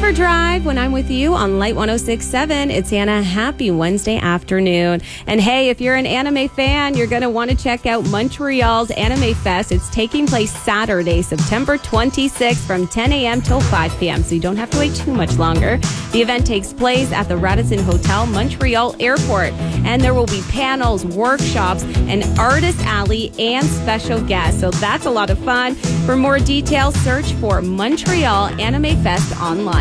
River Drive when I'm with you on Light 106.7. It's Anna. Happy Wednesday afternoon. And hey, if you're an anime fan, you're going to want to check out Montreal's Anime Fest. It's taking place Saturday, September 26th from 10 a.m. till 5 p.m. So you don't have to wait too much longer. The event takes place at the Radisson Hotel, Montreal Airport. And there will be panels, workshops, an artist alley, and special guests. So that's a lot of fun. For more details, search for Montreal Anime Fest online.